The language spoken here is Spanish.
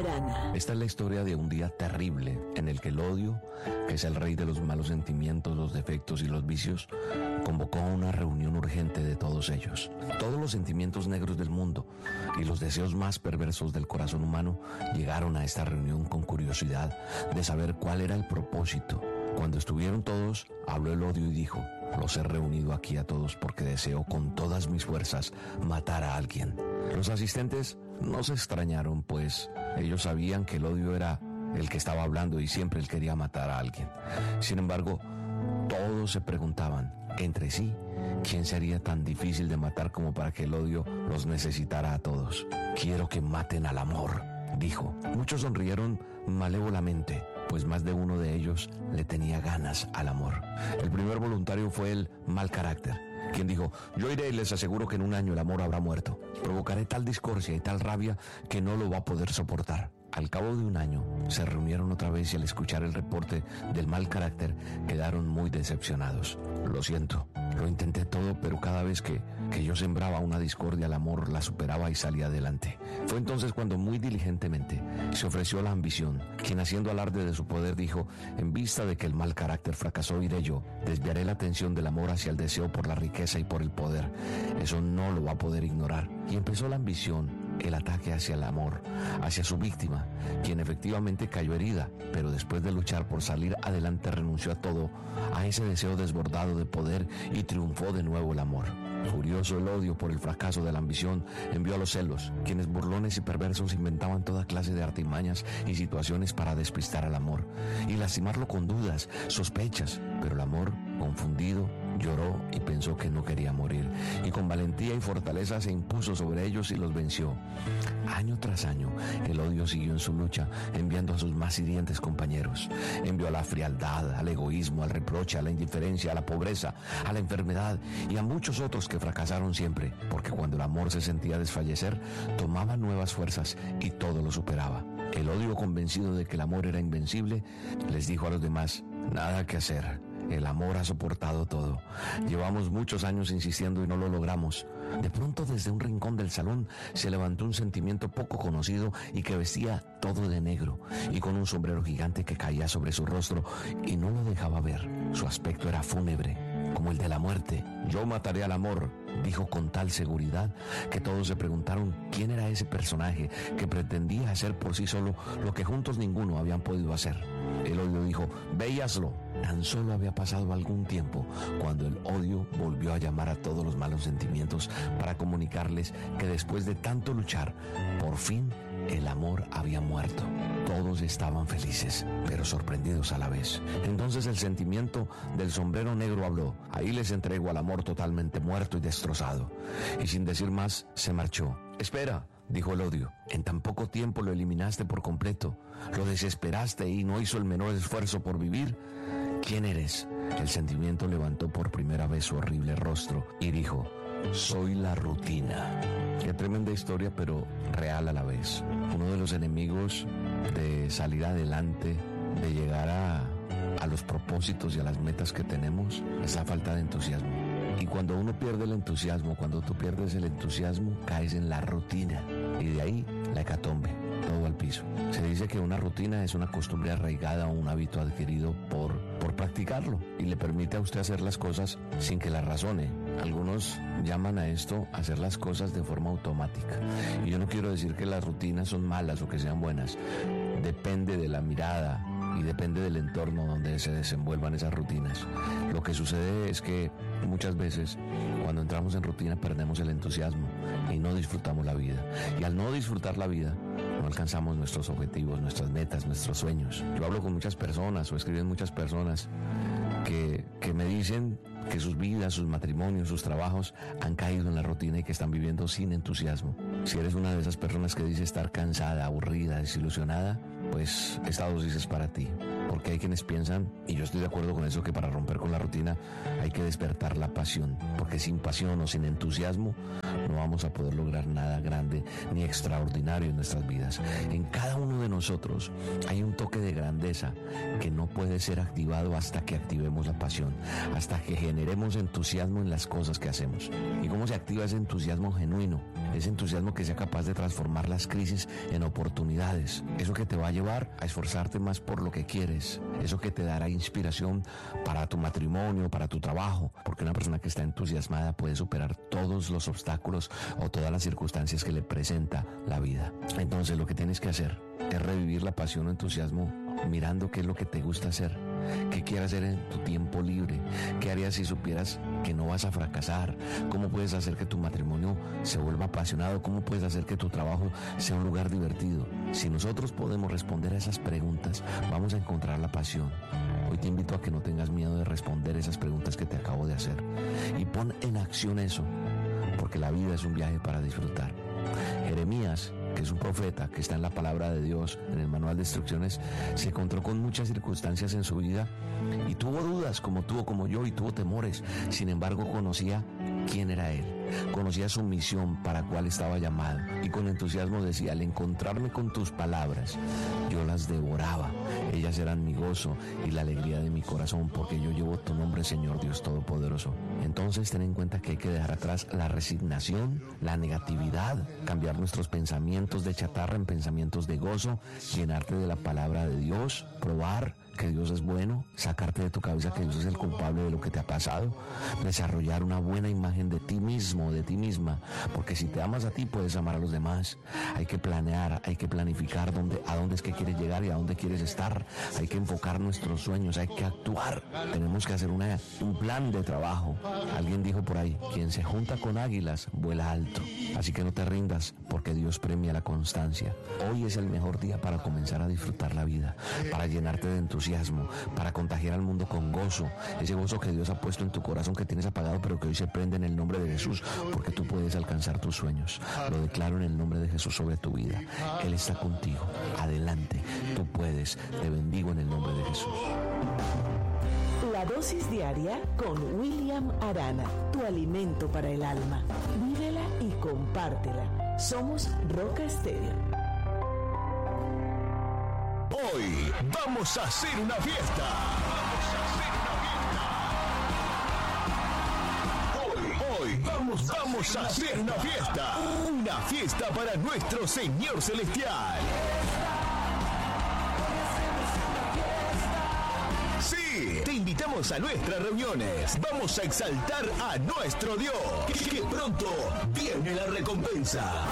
Arana. Esta es la historia de un día terrible en el que el odio, que es el rey de los malos sentimientos, los defectos y los vicios, convocó a una reunión urgente de todos ellos. Todos los sentimientos negros del mundo y los deseos más perversos del corazón humano llegaron a esta reunión con curiosidad de saber cuál era el propósito. Cuando estuvieron todos, habló el odio y dijo: los he reunido aquí a todos porque deseo con todas mis fuerzas matar a alguien. Los asistentes no se extrañaron, pues ellos sabían que el odio era el que estaba hablando y siempre él quería matar a alguien. Sin embargo, todos se preguntaban entre sí quién sería tan difícil de matar como para que el odio los necesitara a todos. Quiero que maten al amor, dijo. Muchos sonrieron malévolamente, pues más de uno de ellos le tenía ganas al amor. El primer voluntario fue el mal carácter, quien dijo: yo iré y les aseguro que en un año el amor habrá muerto. Provocaré tal discordia y tal rabia que no lo va a poder soportar. Al cabo de un año, se reunieron otra vez y al escuchar el reporte del mal carácter, quedaron muy decepcionados. Lo siento, lo intenté todo, pero cada vez que yo sembraba una discordia, el amor la superaba y salía adelante. Fue entonces cuando muy diligentemente se ofreció la ambición, quien haciendo alarde de su poder dijo: en vista de que el mal carácter fracasó, iré yo, desviaré la atención del amor hacia el deseo por la riqueza y por el poder. Eso no lo va a poder ignorar. Y empezó la ambición, el ataque hacia el amor, hacia su víctima, quien efectivamente cayó herida, pero después de luchar por salir adelante renunció a todo, a ese deseo desbordado de poder, y triunfó de nuevo el amor. Furioso el odio por el fracaso de la ambición, envió a los celos, quienes burlones y perversos inventaban toda clase de artimañas y situaciones para despistar al amor y lastimarlo con dudas, sospechas, pero el amor, confundido, lloró y pensó que no quería morir, y con valentía y fortaleza se impuso sobre ellos y los venció. Año tras año, el odio siguió en su lucha, enviando a sus más hirientes compañeros. Envió a la frialdad, al egoísmo, al reproche, a la indiferencia, a la pobreza, a la enfermedad y a muchos otros que fracasaron siempre, porque cuando el amor se sentía desfallecer, tomaba nuevas fuerzas y todo lo superaba. El odio, convencido de que el amor era invencible, les dijo a los demás: nada que hacer. El amor ha soportado todo. Llevamos muchos años insistiendo y no lo logramos. De pronto, desde un rincón del salón, se levantó un sentimiento poco conocido y que vestía todo de negro y con un sombrero gigante que caía sobre su rostro y no lo dejaba ver. Su aspecto era fúnebre, como el de la muerte. Yo mataré al amor, dijo con tal seguridad que todos se preguntaron quién era ese personaje que pretendía hacer por sí solo lo que juntos ninguno habían podido hacer. El odio dijo: ve y hazlo. Tan solo había pasado algún tiempo cuando el odio volvió a llamar a todos los malos sentimientos para comunicarles que después de tanto luchar, por fin el amor había muerto. Todos estaban felices, pero sorprendidos a la vez. Entonces el sentimiento del sombrero negro habló: ahí les entrego al amor totalmente muerto y destrozado. Y sin decir más, se marchó. Espera, dijo el odio, en tan poco tiempo lo eliminaste por completo, lo desesperaste y no hizo el menor esfuerzo por vivir. ¿Quién eres? El sentimiento levantó por primera vez su horrible rostro y dijo: soy la rutina. Qué tremenda historia, pero real a la vez. Uno de los enemigos de salir adelante, de llegar a los propósitos y a las metas que tenemos, es la falta de entusiasmo. Y cuando uno pierde el entusiasmo, cuando tú pierdes el entusiasmo, caes en la rutina. Y de ahí la hecatombe, todo al piso. Se dice que una rutina es una costumbre arraigada o un hábito adquirido por practicarlo y le permite a usted hacer las cosas sin que las razone. Algunos llaman a esto hacer las cosas de forma automática. Y yo no quiero decir que las rutinas son malas o que sean buenas. Depende de la mirada y depende del entorno donde se desenvuelvan esas rutinas. Lo que sucede es que muchas veces cuando entramos en rutina perdemos el entusiasmo y no disfrutamos la vida. Y al no disfrutar la vida, no alcanzamos nuestros objetivos, nuestras metas, nuestros sueños. Yo hablo con muchas personas o escriben muchas personas que me dicen que sus vidas, sus matrimonios, sus trabajos han caído en la rutina y que están viviendo sin entusiasmo. Si eres una de esas personas que dice estar cansada, aburrida, desilusionada, pues esta dosis es para ti. Porque hay quienes piensan, y yo estoy de acuerdo con eso, que para romper con la rutina hay que despertar la pasión. Porque sin pasión o sin entusiasmo no vamos a poder lograr nada grande ni extraordinario en nuestras vidas. En cada uno de nosotros hay un toque de grandeza que no puede ser activado hasta que activemos la pasión, hasta que generemos entusiasmo en las cosas que hacemos. ¿Y cómo se activa ese entusiasmo genuino? Ese entusiasmo que sea capaz de transformar las crisis en oportunidades. Eso que te va a llevar a esforzarte más por lo que quieres. Eso que te dará inspiración para tu matrimonio, para tu trabajo. Porque una persona que está entusiasmada puede superar todos los obstáculos o todas las circunstancias que le presenta la vida. Entonces lo que tienes que hacer es revivir la pasión o entusiasmo mirando qué es lo que te gusta hacer, qué quieres hacer en tu tiempo libre, qué harías si supieras que no vas a fracasar, cómo puedes hacer que tu matrimonio se vuelva apasionado, cómo puedes hacer que tu trabajo sea un lugar divertido. Si nosotros podemos responder a esas preguntas, vamos a encontrar la pasión. Hoy te invito a que no tengas miedo de responder esas preguntas que te acabo de hacer y pon en acción eso, porque la vida es un viaje para disfrutar. Jeremías, que es un profeta que está en la palabra de Dios, en el manual de instrucciones, se encontró con muchas circunstancias en su vida y tuvo dudas como tú, como yo, y tuvo temores. Sin embargo, conocía quién era él, conocía su misión para cuál estaba llamado y con entusiasmo decía: al encontrarme con tus palabras, yo las devoraba. Ellas eran mi gozo y la alegría de mi corazón, porque yo llevo tu nombre, Señor Dios Todopoderoso. Entonces ten en cuenta que hay que dejar atrás la resignación, la negatividad, cambiar nuestros pensamientos de chatarra en pensamientos de gozo, llenarte de la palabra de Dios, probar que Dios es bueno, sacarte de tu cabeza que Dios es el culpable de lo que te ha pasado, desarrollar una buena imagen de ti mismo, de ti misma, porque si te amas a ti puedes amar a los demás. Hay que planear, hay que planificar a dónde es que quieres llegar y a dónde quieres estar. Hay que enfocar nuestros sueños, hay que actuar. Tenemos que hacer un plan de trabajo. Alguien dijo por ahí: quien se junta con águilas vuela alto. Así que no te rindas, porque Dios premia la constancia. Hoy es el mejor día para comenzar a disfrutar la vida, para llenarte de entusiasmo, para contagiar al mundo con gozo, ese gozo que Dios ha puesto en tu corazón, que tienes apagado pero que hoy se prende en el nombre de Jesús, porque tú puedes alcanzar tus sueños. Lo declaro en el nombre de Jesús sobre tu vida. Él está contigo. Adelante, tú puedes. Te bendigo en el nombre de Jesús. La dosis diaria con William Arana, tu alimento para el alma. Vívela y compártela. Somos Roca Estéreo. Hoy vamos a hacer una fiesta. Hoy vamos a hacer una fiesta. Una fiesta para nuestro Señor Celestial. Sí, te invitamos a nuestras reuniones. Vamos a exaltar a nuestro Dios. Que pronto viene la recompensa.